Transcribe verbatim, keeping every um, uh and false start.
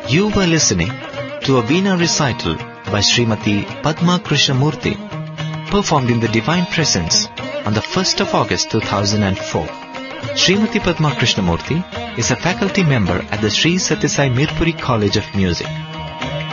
You were listening to a Veena recital by Srimati Padma Krishnamurthy, performed in the Divine Presence on the first of August two thousand four. Srimati Padma Krishnamurthy is a faculty member at the Sri Sathya Sai Mirpuri College of Music.